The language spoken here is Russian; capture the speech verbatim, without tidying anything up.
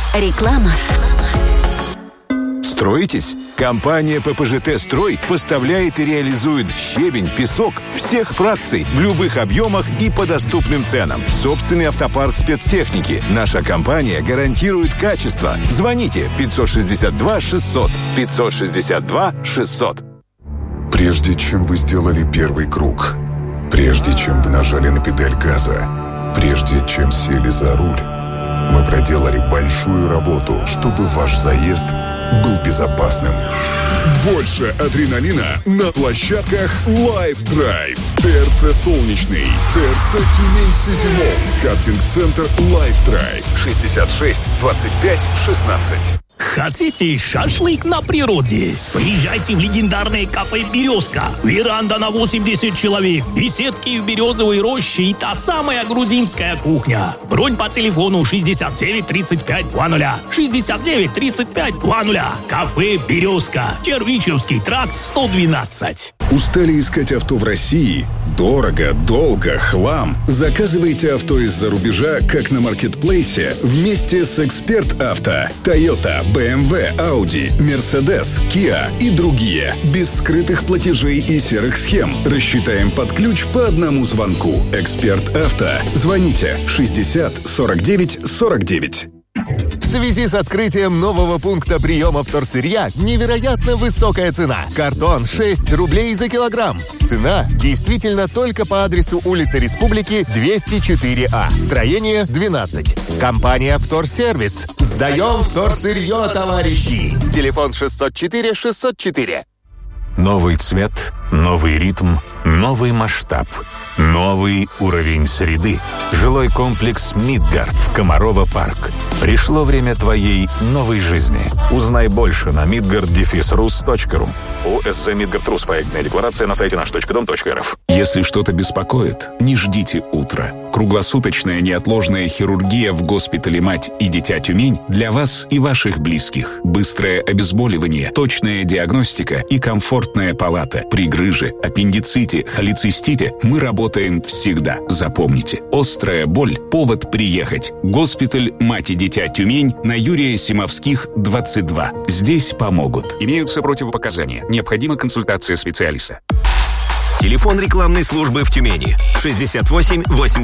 Реклама. Строитесь? Компания ППЖТ «Строй» поставляет и реализует щебень, песок всех фракций в любых объемах и по доступным ценам. Собственный автопарк спецтехники. Наша компания гарантирует качество. Звоните пятьсот шестьдесят два шестьсот. пятьсот шестьдесят два шестьсот. Прежде чем вы сделали первый круг, прежде чем вы нажали на педаль газа, прежде чем сели за руль, мы проделали большую работу, чтобы ваш заезд был безопасным. Больше адреналина на площадках Life Drive. ТРЦ «Солнечный», ТРЦ «Тюмень-Сити Молл», картинг-центр Life Drive. шестьдесят шесть двадцать пять шестнадцать. Хотите шашлык на природе? Приезжайте в легендарное кафе «Березка». Веранда на восемьдесят человек, беседки в березовой роще и та самая грузинская кухня. Бронь по телефону шестьдесят девять тридцать пять двадцать. шестьдесят девять тридцать пять двадцать. Кафе «Березка». Червичевский тракт сто двенадцать. Устали искать авто в России? Дорого, долго, хлам. Заказывайте авто из-за рубежа, как на маркетплейсе, вместе с «Эксперт Авто». Toyota, бэ эм вэ, Audi, Mercedes, Kia и другие. Без скрытых платежей и серых схем. Рассчитаем под ключ по одному звонку. «Эксперт Авто». Звоните шестьдесят сорок девять сорок девять. В связи с открытием нового пункта приема вторсырья невероятно высокая цена. Картон шесть рублей за килограмм. Цена действительно только по адресу улица Республики двести четыре А. Строение двенадцать. Компания «Вторсервис». Сдаем вторсырье, товарищи. Телефон шестьсот четыре шестьсот четыре. Новый цвет, новый ритм, новый масштаб, новый уровень среды. Жилой комплекс «Мидгард» в Комарова парк. Пришло время твоей новой жизни. Узнай больше на мидгард дефис рус точка ру. ОСЗ «Мидгард Рус». Проектная декларация на сайте наш точка дом точка эр эф. Если что-то беспокоит, не ждите утра. Круглосуточная неотложная хирургия в госпитале «Мать и дитя Тюмень» для вас и ваших близких. Быстрое обезболивание, точная диагностика и комфортная палата. При грыже, аппендиците, холецистите мы работаем всегда. Запомните, острая боль – повод приехать. Госпиталь «Мать и дитя Тюмень» на Юрия Симовских, двадцать два. Здесь помогут. Имеются противопоказания. Необходима консультация специалиста. Телефон рекламной службы в Тюмени шестьдесят восемь восемь.